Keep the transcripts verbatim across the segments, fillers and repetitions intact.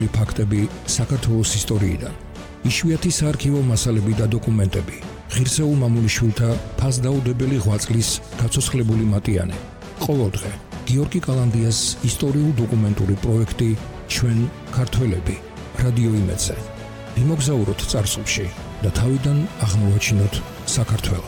ფაქტები საქართველოს ისტორიიდან, იშვიათი საარქივო მასალები და დოკუმენტები, ღირსეულ მამულიშვილთა ფასდაუდებელი ღვაწლის გაცოცხლებული მატიანე. ყოველდღე გიორგი კალანდიას ისტორიულ დოკუმენტური პროექტი ჩვენ ქართველები რადიო იმედზე. ვიმოგზაუროთ წარსულში და თავიდან აღმოვაჩინოთ საქართველო.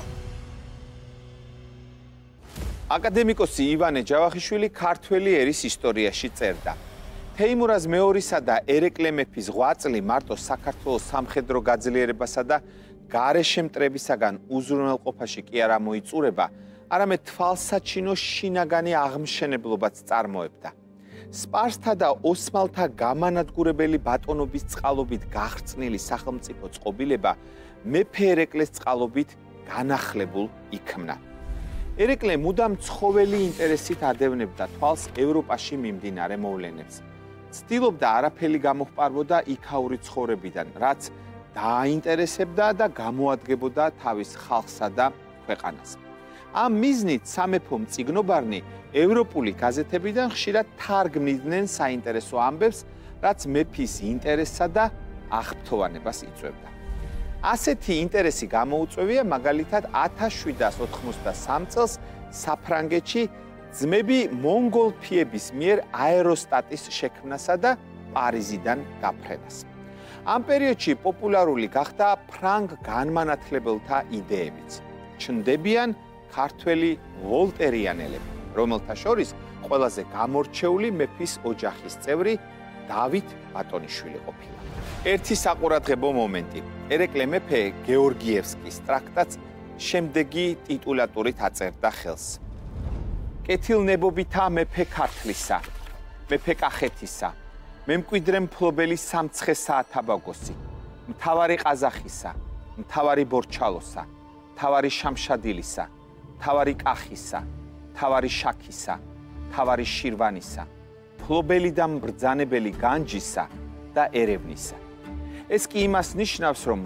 აკადემიკოსი ივანე ჯავახიშვილი ქართველი ერის ისტორიაში წერდა. თეიმურაზ მეორისა და ერეკლე მეფის ღვაწლი მარტო საქართველოს სამხედრო გაძლიერებასა და გარეშემტრებისაგან უზრუნველყოფაში კი არ მოიწურება, არამედ თვალსაჩინო შინაგანი აღმშენებლობაც წარმოებდა. სპარსთა და ოსმალთა გამანადგურებელი ბატონობის წყალობით გახრწნილი სახელმწიფო წყობილება მეფე ერეკლეს წყალობით განახლებულ იქმნა. ერეკლე მუდამ ცხოველი ინტერესით ადევნებდა თვალს ევროპაში მიმდინარე მოვლენებს. ცდილობდა არაფერი გამოჰპარვოდა იქაური ცხოვრებიდან, რაც დააინტერესებდა და გამოადგებოდა თავის ხალხსა და ქვეყანას. ამ მიზნით სამეფო მწიგნობარნი ევროპული გაზეთებიდან ხშირად თარგმნიდნენ საინტერესო ამბებს, რაც მეფის ინტერესსა და აღფრთოვანებას იწვევდა. ასეთი ინტერესი გამოუწვევია მაგალითად ათას შვიდას ოთხმოცდასამ წელს საფრანგეთში ძმები მონგოლ ფიების მიერ აეროსტატის შექმნასა და პარიზიდან გაფრენას. ამ პერიოდში პოპულარული გახდა ფრანგ განმანათლებელთა იდეებიც. ჩნდებიან ქართველი ვოლტერიანელები, რომელთა შორის ყველაზე გამორჩეული მეფის ოჯახის წევრი დავით ბატონიშვილი ყოფილა. ერთი საყურადღებო მომენტი. ერეკლე მეფე გეორგიევსკის ტრაქტატს შემდეგი ტიტულატურით აწერდა ხელს. კეთილნებობითა მეფე ქართლისა, მეფე კახეთისა, მემკვიდრე მფლობელი სამცხე საათაბაგოსი, მთავარი ყაზახისა, მთავარი ბორჩალოსა, მთავარი შამშადილისა, მთავარი კახისა, მთავარი შაქისა, მთავარი შირვანისა, მფლობელი და მბრძანებელი განჯისა და ერევნისა. ეს კი იმას ნიშნავს, რომ